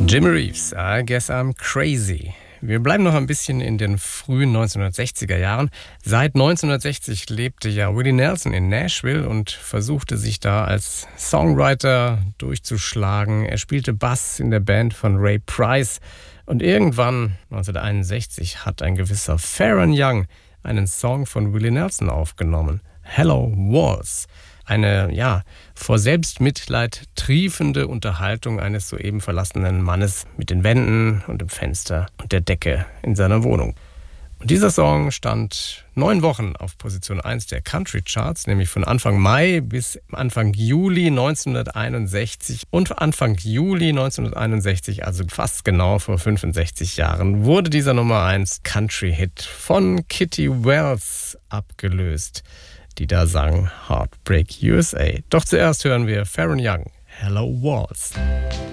Jimmy Reeves, I Guess I'm Crazy. Wir bleiben noch ein bisschen in den frühen 1960er Jahren. Seit 1960 lebte ja Willie Nelson in Nashville und versuchte sich da als Songwriter durchzuschlagen. Er spielte Bass in der Band von Ray Price. Und irgendwann, 1961, hat ein gewisser Faron Young einen Song von Willie Nelson aufgenommen. Hello Walls. Eine, vor Selbstmitleid triefende Unterhaltung eines soeben verlassenen Mannes mit den Wänden und dem Fenster und der Decke in seiner Wohnung. Und dieser Song stand 9 Wochen auf Position 1 der Country Charts, nämlich von Anfang Mai bis Anfang Juli 1961. Und Anfang Juli 1961, also fast genau vor 65 Jahren, wurde dieser Nummer 1 Country-Hit von Kitty Wells abgelöst, die da sang Heartbreak USA. Doch zuerst hören wir Faron Young, Hello Walls.